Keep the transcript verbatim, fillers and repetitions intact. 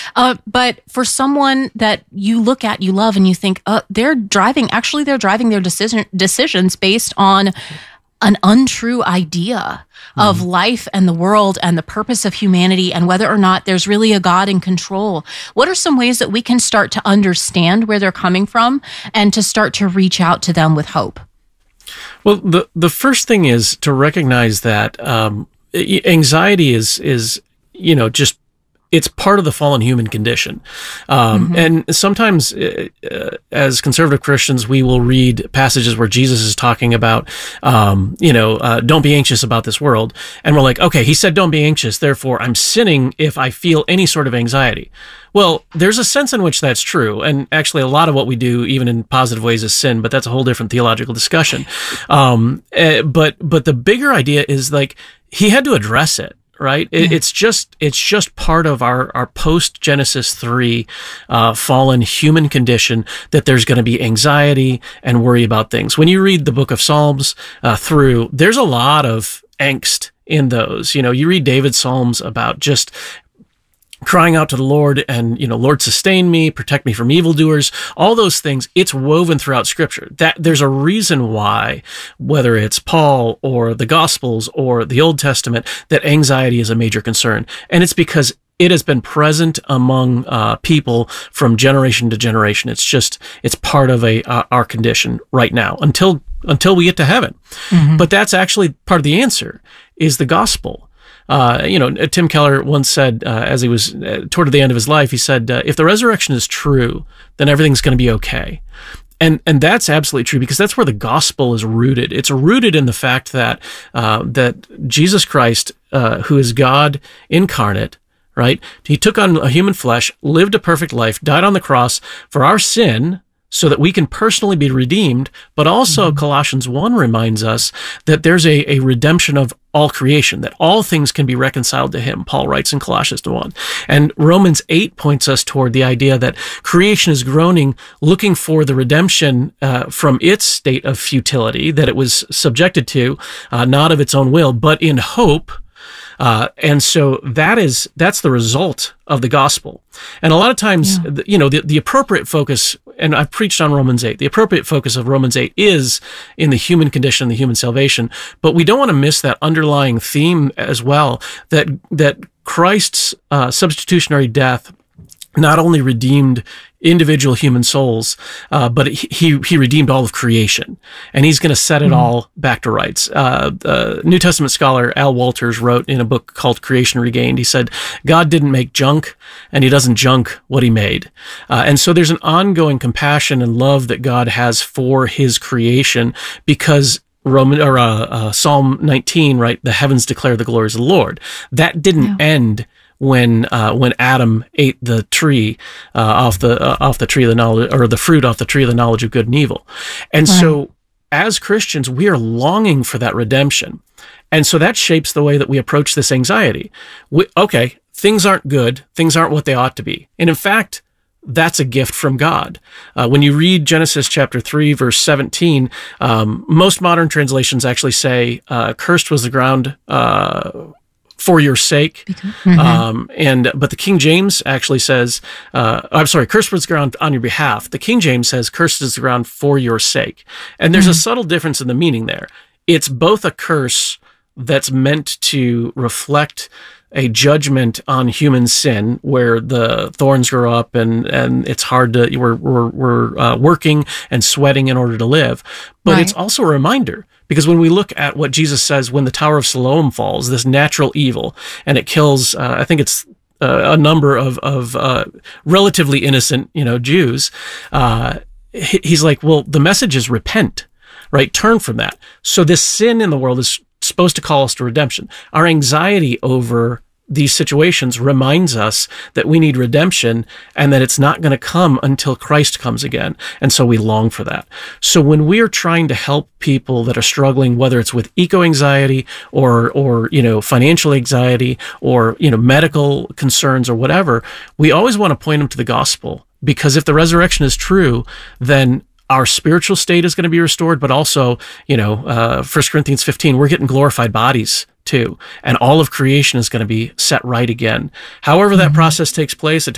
Uh, but for someone that you look at, you love, and you think, uh, they're driving, actually, they're driving their decision decisions based on an untrue idea of mm. life and the world and the purpose of humanity and whether or not there's really a God in control. What are some ways that we can start to understand where they're coming from and to start to reach out to them with hope? Well, the the first thing is to recognize that um, anxiety is is you know just it's part of the fallen human condition. Um, mm-hmm. And sometimes uh, as conservative Christians, we will read passages where Jesus is talking about, um, you know, uh, don't be anxious about this world. And we're like, okay, he said, don't be anxious. Therefore, I'm sinning if I feel any sort of anxiety. Well, there's a sense in which that's true. And actually, a lot of what we do, even in positive ways, is sin, but that's a whole different theological discussion. Um, uh, but, but the bigger idea is like, he had to address it. Right? It, yeah. It's just, it's just part of our, our post Genesis three, uh, fallen human condition that there's going to be anxiety and worry about things. When you read the book of Psalms, uh, through, there's a lot of angst in those. You know, you read David's Psalms about just crying out to the Lord and, you know, Lord, sustain me, protect me from evildoers, all those things. It's woven throughout Scripture. That there's a reason why, whether it's Paul or the Gospels or the Old Testament, that anxiety is a major concern. And it's because it has been present among uh, people from generation to generation. It's just, it's part of a uh, our condition right now until until we get to heaven. Mm-hmm. But that's actually part of the answer is the gospel. Uh, you know, Tim Keller once said, uh, as he was uh, toward the end of his life, he said, uh, if the resurrection is true, then everything's going to be okay. And and that's absolutely true because that's where the gospel is rooted. It's rooted in the fact that uh, that Jesus Christ, uh, who is God incarnate, right? He took on a human flesh, lived a perfect life, died on the cross for our sin, so that we can personally be redeemed, but also mm-hmm. Colossians one reminds us that there's a, a redemption of all creation, that all things can be reconciled to him, Paul writes in Colossians one. And Romans eight points us toward the idea that creation is groaning, looking for the redemption uh, from its state of futility that it was subjected to, uh, not of its own will, but in hope. Uh, and so that is, that's the result of the gospel. And a lot of times, yeah. you know, the, the appropriate focus, and I've preached on Romans eight, the appropriate focus of Romans eight is in the human condition, the human salvation. But we don't want to miss that underlying theme as well, that, that Christ's uh, substitutionary death not only redeemed individual human souls, uh, but he he redeemed all of creation, and he's going to set it mm-hmm. all back to rights. Uh, the New Testament scholar Al Walters wrote in a book called Creation Regained, he said, God didn't make junk, and he doesn't junk what he made. Uh, and so there's an ongoing compassion and love that God has for his creation because Roman or uh, uh, Psalm nineteen, right? The heavens declare the glories of the Lord. That didn't yeah. end when uh, when Adam ate the tree uh, off the uh, off the tree of the knowledge, or the fruit off the tree of the knowledge of good and evil. And right. so as Christians, we are longing for that redemption. And so that shapes the way that we approach this anxiety. We, okay, things aren't good. Things aren't what they ought to be. And in fact, that's a gift from God. Uh, when you read Genesis chapter three, verse seventeen, um, most modern translations actually say, uh, cursed was the ground uh for your sake. Mm-hmm. Um, and, but the King James actually says, uh, I'm sorry, cursed was the ground on your behalf. The King James says, cursed is the ground for your sake. And there's mm-hmm. a subtle difference in the meaning there. It's both a curse that's meant to reflect a judgment on human sin, where the thorns grow up and, and it's hard to, we're, we're, we're uh, working and sweating in order to live. But right. it's also a reminder, because when we look at what Jesus says when the Tower of Siloam falls, this natural evil, and it kills, uh, I think it's uh, a number of, of uh, relatively innocent, you know, Jews, uh, he's like, well, the message is repent, right? Turn from that. So this sin in the world is supposed to call us to redemption. Our anxiety over these situations reminds us that we need redemption and that it's not going to come until Christ comes again. And so we long for that. So when we are trying to help people that are struggling, whether it's with eco-anxiety or, or, you know, financial anxiety or, you know, medical concerns or whatever, we always want to point them to the gospel, because if the resurrection is true, then our spiritual state is going to be restored, but also, you know, uh, First Corinthians fifteen, we're getting glorified bodies too. And all of creation is going to be set right again. However that mm-hmm. process takes place, it